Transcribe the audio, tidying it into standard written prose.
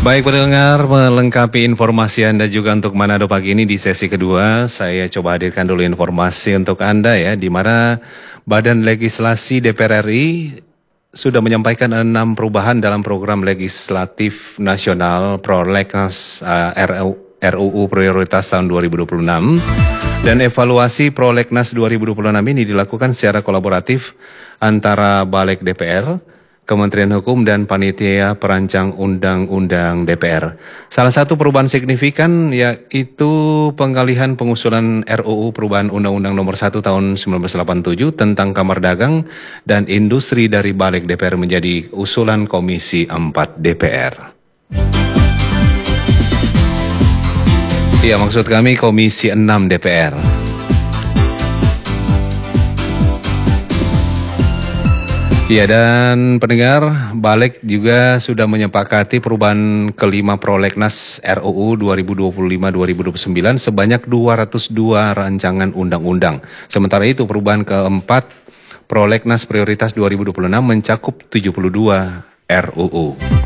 Baik pendengar, melengkapi informasi Anda juga untuk Manado pagi ini di sesi kedua, saya coba hadirkan dulu informasi untuk Anda ya, di mana Badan Legislasi DPR RI sudah menyampaikan 6 perubahan dalam program legislatif nasional Prolegnas RUU Prioritas tahun 2026 dan evaluasi Prolegnas 2026 ini dilakukan secara kolaboratif antara Balik DPR, Kementerian Hukum dan Panitia Perancang Undang-Undang DPR. Salah satu perubahan signifikan yaitu pengalihan pengusulan RUU Perubahan Undang-Undang Nomor 1 Tahun 1987 tentang Kamar Dagang dan Industri dari Balik DPR menjadi usulan Komisi 4 DPR. Ya, maksud kami Komisi 6 DPR. Ya, dan pendengar, Balik juga sudah menyepakati perubahan kelima Prolegnas RUU 2025-2029 sebanyak 202 rancangan undang-undang. Sementara itu perubahan keempat Prolegnas Prioritas 2026 mencakup 72 RUU.